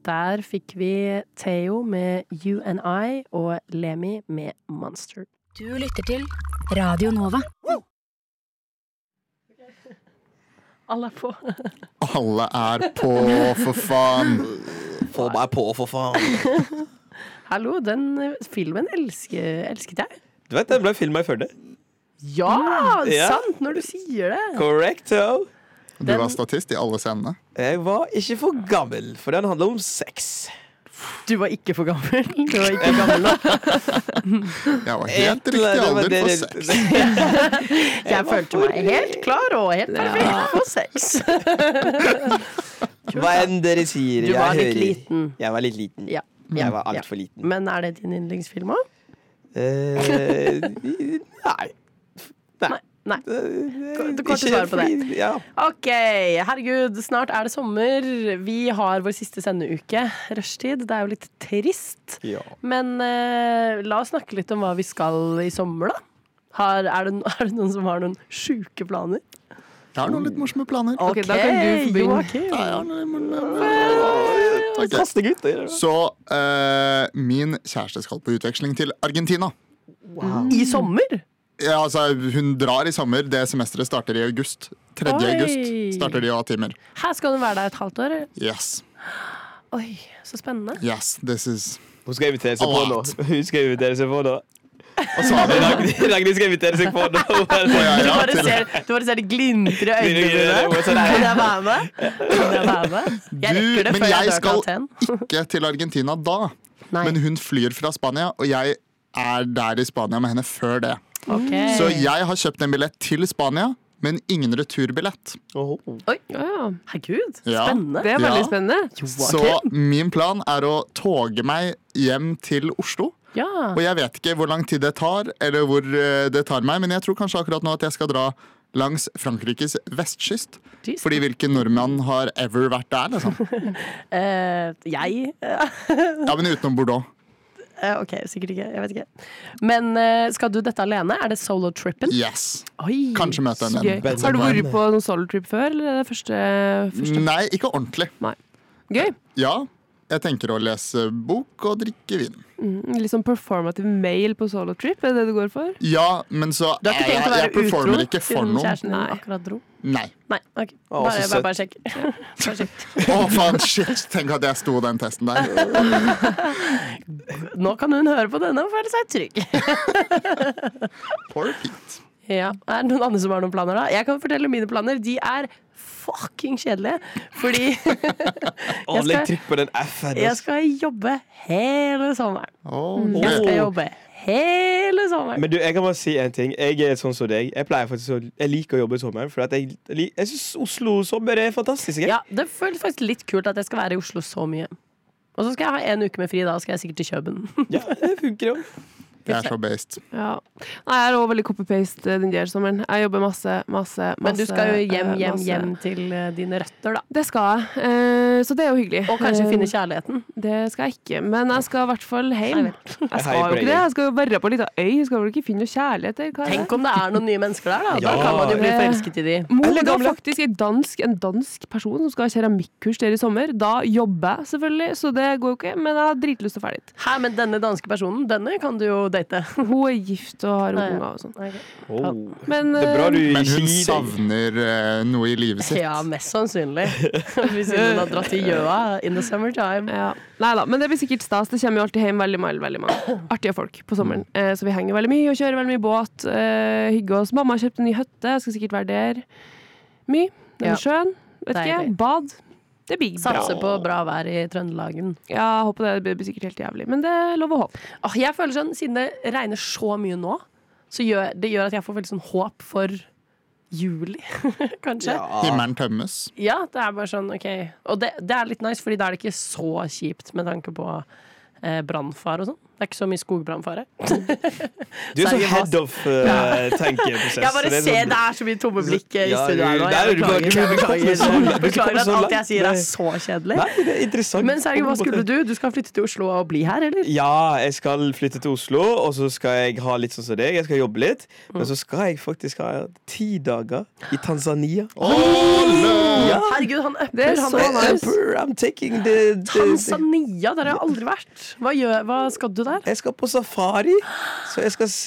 Der fikk vi Theo med You and I og Lemi med Monster. Du lytter til Radio Nova. Alle er på. Alle er på, for faen. Få meg på, for faen. Hallo, den filmen elsket jeg. Du vet, den ble filmet i Førde. Ja, Ja. sant når du sier det. Correcto. Du var statist i alle scenene. Jeg var ikke for gammel, for den handler om sex. Du var ikke for gammel. Du var ikke gammel nok. Jeg var helt riktig alder for sex. Jeg følte meg helt klar og helt perfekt for sex. Hva enn dere sier. Du var jeg litt hører. liten. Jeg var litt liten. Ja. Jeg var alt for liten. Men er det din yndlingsfilm også? Nei. Nei. Det korte svaret på det. Ja. Ok, herregud, snart er det sommer. Vi har vår siste sendeuke, rushtid. Det er jo litt trist. Ja. Men la oss snakke litt om hva vi skal i sommer, da. Er det noen som har noen syke planer? Jeg har noen litt morsomme planer. Ok, da kan du få begynne. Ok. Kastegutt. Så min kjæreste skal på utveksling til Argentina. I sommer? Ja, altså, hun drar i sommer. Det semesteret starter i august. 3. Oi. august starter de å ha timer. Her skal hun være der et halvt år? Yes, Oi, så spennende. yes, this is Hun skal invitere seg på nå. Alt. Hun skal invitere seg på nå. Og så har vi Ragnhild skal invitere seg på nå. Du bare ser det glimter i øynene dine. Kan jeg være med? Jeg rekker det men før jeg jeg dør til skal Aten. ikke til Argentina da. Nei. Men hun flyr fra Spania, og jeg er der i Spania med henne før det. Ok. Så jeg har kjøpt en billett til Spania, men ingen returbillett. Oi, herregud, Ja. spennende. Det er veldig Ja. spennende. Så min plan er å toge meg hjem til Oslo. Ja. Og jeg vet ikke hvor lang tid det tar, eller hvor det tar meg, men jeg tror kanskje akkurat nå at jeg skal dra langs Frankrikes vestkyst. Jesus. Fordi hvilken nordmann har ever vært der, liksom? Jeg Ja, men utenom Bordeaux. Ok, sikkert ikke, jeg vet ikke. Men skal du dette alene? Er det solo-trippen? Yes. Oi, Kanskje møte en så gøy. venn. Har du vært på noen solo-trip før, eller er det første? Nei, ikke ordentlig. Gøy. Ja, jeg tenker å lese bok og drikke vin. Litt sånn performative mail på solo-trip, er det det du går for? Ja, men så Du har ikke tenkt å være jeg performer utro ikke for siden noen. kjæresten din Nei. akkurat dro? Nei. Nei, ok. Å, så søtt. Bare sjekk. Bare sjekk. Å, faen, shit. Tenk at jeg sto den testen der. Nå kan hun høre på denne og føle seg trygg. Poor Pete. Ja. Er det noen andre som har noen planer da? Jeg kan fortelle mine planer. De er fucking kjedelige. Fordi Legg trykk på den F-en. jeg skal jobbe hele sommeren. Jeg skal jobbe hele sommeren. Men du, jeg kan bare si en ting. Jeg er sånn som deg. Jeg liker å jobbe i sommeren. For at jeg synes Oslo-sommer er fantastisk. Ja, det føles faktisk litt kult at jeg skal være i Oslo så mye. Og så skal jeg ha en uke med fri, da skal jeg sikkert til København. Ja, det funker jo. Det er så based. Ja. Nei, jeg er også veldig copy-paste den der sommeren. Jeg jobber masse. Men du skal jo hjem masse. til dine røtter, da. Det skal jeg. Så det er jo hyggelig. Og kanskje finne kjærligheten. Det skal jeg ikke, men jeg skal i hvert fall hjem. Nei, Jeg skal jo ikke det. Jeg skal jo være på en liten øy. Jeg skal vel ikke finne noe kjærlighet der. Hva er det? Tenk om det er noen nye mennesker der, da. Da Ja. kan man jo bli forelsket i de. Det var faktisk en dansk person som skal ha keramikkurs der i sommer. Da jobber jeg selvfølgelig, så det går jo ikke. Men jeg har dritlyst til å ferdig dit. Hæ, men denne danske personen, denne kan du jo date. Hun er gift og har Ja, ja. unger og sånn. Ok. Men Det er bra du Men ikke hun gir deg. savner noe i livet sitt. Ja, mest sannsynlig. Hvis hun har dratt til Gjøa in the summertime. ja. Nei da, men det blir sikkert stas. Det kommer jo alltid hjem veldig mange artige folk på sommeren. Så vi henger veldig mye og kjører veldig mye båt. Hygger oss. Mamma har kjøpt en ny hytte. Jeg skal sikkert være der. Mye. Ja. Sjøen. Vet ikke. Deilig. Bad. Det blir bra. Satser på bra vær i Trøndelagen. Ja, jeg håper det blir sikkert helt jævlig. Men det er lov å håpe. Jeg føler sånn, siden det regner så mye nå, så gjør at jeg får veldig sånn håp for juli, kanskje. Himmelen tømmes. Ja, det er bare sånn, ok. Og det er litt nice, fordi da er det ikke så kjipt med tanke på brannfar og sånn. Det er ikke så mye skogbrannfare. Du er så head of tenkeprosess. Jeg bare ser det er så mye tomme blikk i studio her nå. Du Beklager at alt jeg sier er så kjedelig. Nei, det er interessant. Men Sergio, hva skulle du? Du skal flytte til Oslo og bli her, eller? Ja, jeg skal flytte til Oslo, og så skal jeg ha litt sånn som deg. Jeg skal jobbe litt, men så skal jeg faktisk ha 10 dager i Tanzania. Ja. Herregud, han Det er så nice. I'm taking the Tanzania, der har jeg aldri vært. Hva skal du der? Jeg skal på safari, så jeg skal